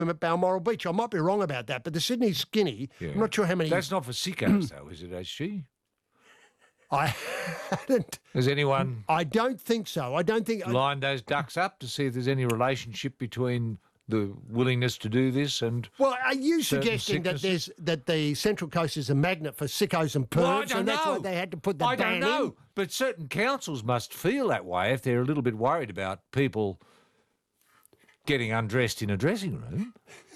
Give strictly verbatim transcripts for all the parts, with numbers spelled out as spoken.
at Balmoral Beach. I might be wrong about that, but the Sydney Skinny, Yeah. I'm not sure how many... That's not for sickos, though, is it, H G? I hadn't... Has anyone I don't think so. I don't think... lined those ducks up to see if there's any relationship between the willingness to do this and... Well, are you certain suggesting that there's sicknesses? that the Central Coast is a magnet for sickos and pervs, Well, I don't and that's know. why they had to put the I ban don't know, in? but certain councils must feel that way if they're a little bit worried about people getting undressed in a dressing room.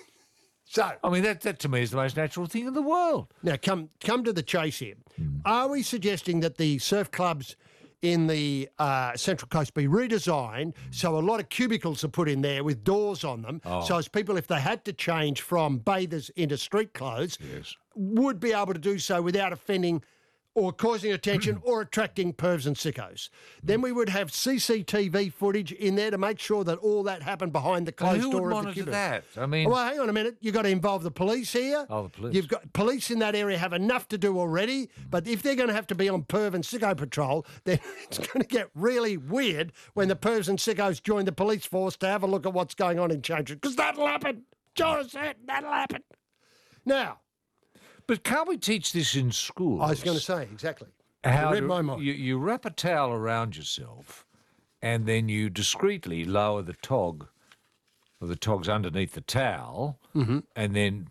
So, I mean, that, that to me is the most natural thing in the world. now come come to the chase here. Hmm. Are we suggesting that the surf clubs in the uh, Central Coast be redesigned so a lot of cubicles are put in there with doors on them, Oh. so as people, if they had to change from bathers into street clothes, Yes. would be able to do so without offending or causing attention or attracting pervs and sickos. Then we would have C C T V footage in there to make sure that all that happened behind the closed Who door would of the monitor cubicle. that? I mean, Well, hang on a minute. You've got to involve the police here. Oh, the police. You've got police in that area have enough to do already, but if they're going to have to be on perv and sicko patrol, then it's going to get really weird when the pervs and sickos join the police force to have a look at what's going on in change rooms, because that'll happen. John said that'll happen. Now, but can't we teach this in schools? I was going to say, exactly. How You read to- my mind. You, you wrap a towel around yourself and then you discreetly lower the tog, or the tog's underneath the towel, Mm-hmm. and then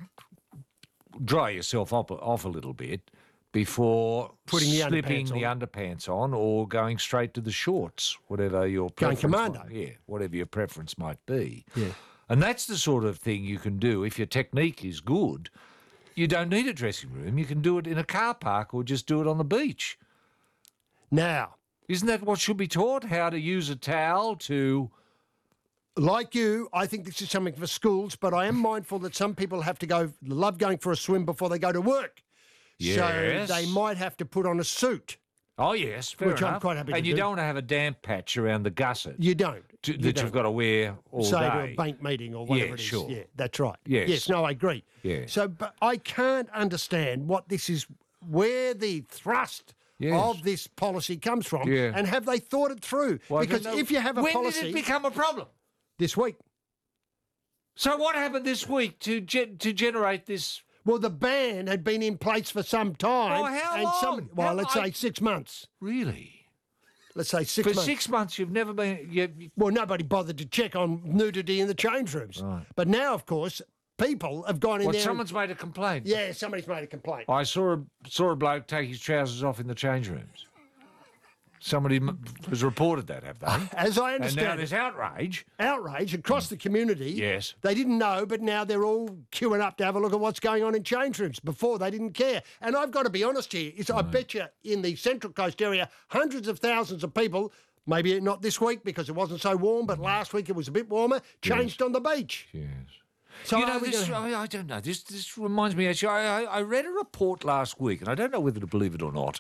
dry yourself off, off a little bit before Putting the slipping underpants the on. underpants on or going straight to the shorts, whatever your Going preference commando. might- yeah, whatever your preference might be. Yeah. And that's the sort of thing you can do if your technique is good. You don't need a dressing room. You can do it in a car park or just do it on the beach. Now, Isn't that what should be taught? How to use a towel to... like you, I think this is something for schools, but I am mindful that some people have to go, love going for a swim before they go to work. Yes. So they might have to put on a suit. Oh, yes, fair Which I'm enough. quite happy to And you do. don't want to have a damp patch around the gusset You don't. to, You that don't. you've got to wear all Say day. to a bank meeting or whatever Yeah, it is. sure. Yeah, that's right. Yes. Yes, no, I agree. Yeah. So, but I can't understand what this is, where the thrust Yes. of this policy comes from, Yeah. and have they thought it through? Well, I don't because know. if you have a when policy did it become a problem? this week, So what happened this week to ge- to generate this? well, the ban had been in place for some time. Oh, how and Some, long? well, How- let's I- say six months. Really? Let's say six For months. six months, you've never been. You, Well, nobody bothered to check on nudity in the change rooms. But now, of course, people have gone in what? there. and- Someone's made a complaint. yeah, somebody's made a complaint. I saw a saw a bloke take his trousers off in the change rooms. Somebody m- has reported that, have they? As I And now understand there's it, outrage. outrage across the community. Yes. They didn't know, but now they're all queuing up to have a look at what's going on in change rooms. Before, they didn't care. And I've got to be honest here, is I bet you in the Central Coast area, hundreds of thousands of people, maybe not this week because it wasn't so warm, but last week it was a bit warmer, changed on the beach. Yes. So you are know, we this, gonna- I, I don't know. This this reminds me. Actually, I, I I read a report last week, and I don't know whether to believe it or not,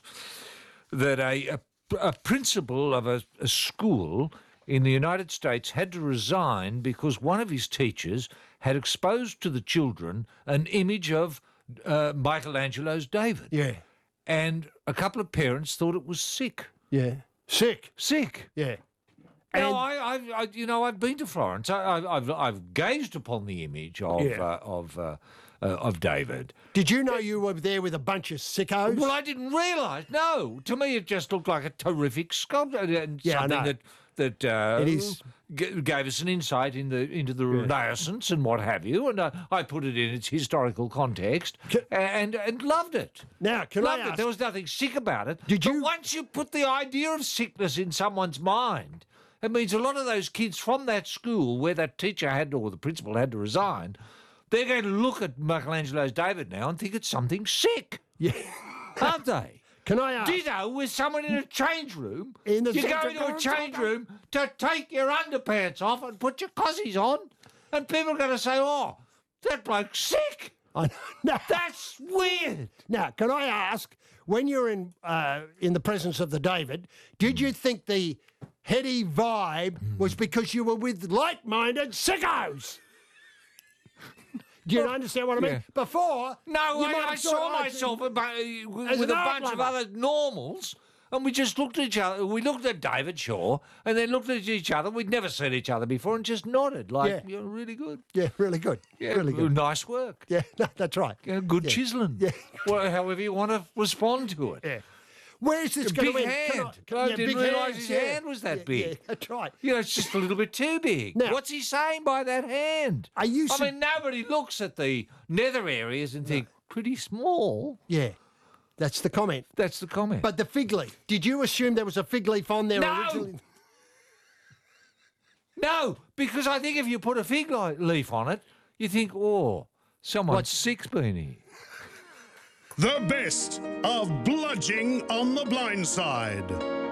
that a a, a principal of a, a school in the United States had to resign because one of his teachers had exposed to the children an image of uh, Michelangelo's David. Yeah. And a couple of parents thought it was sick. Yeah. Sick. Sick. Yeah. No, And- I, I, I, you know, I've been to Florence. I, I, I've, I've gazed upon the image of Yeah. uh, of uh, uh, of David. Did you know you were there with a bunch of sickos? Well, I didn't realise. No, to me, it just looked like a terrific sculpture and Yeah, I something know. that that uh, It is. g- gave us an insight in the into the Renaissance and what have you. And uh, I put it in its historical context Ca- and and loved it. Now, can I loved it. ask- There was nothing sick about it. Did But you- once you put the idea of sickness in someone's mind, it means a lot of those kids from that school where that teacher had to, or the principal had to resign, they're going to look at Michelangelo's David now and think it's something sick, yeah. aren't they? Can I ask? Ditto with someone in a change room. In the you go Central into a Coast, change okay. room to take your underpants off and put your cossies on, and people are going to say, "Oh, that bloke's sick." I, no, That's weird. now, can I ask, when you're in uh, in the presence of the David, did you think the heady vibe was because you were with like-minded sickos? Do you understand what I mean? Yeah. Before, No, you I, might I have saw thought, oh, myself a bu- As with an a bunch of outlander. other normals, And we just looked at each other. We looked at David Shaw and then looked at each other. We'd never seen each other before and just nodded like, Yeah. you're really good. Yeah, really good. Yeah, really good. Nice work. Yeah, no, that's right. Yeah, good Yeah. chiselling. Yeah. Well, however you want to respond to it. Yeah. Where's this A going big to end? Can hand. can I yeah, didn't big realise hands, his yeah. hand was that Yeah, big. Yeah, that's right. You know, it's just a little bit too big. Now- What's he saying by that hand? Are you I su- mean, nobody looks at the nether areas and think, pretty small. Yeah, that's the comment. That's the comment. But the fig leaf, did you assume there was a fig leaf on there No! originally? No, because I think if you put a fig li- leaf on it, you think, oh, someone's What's- sick's been here. The best of Bludging on the Blind Side.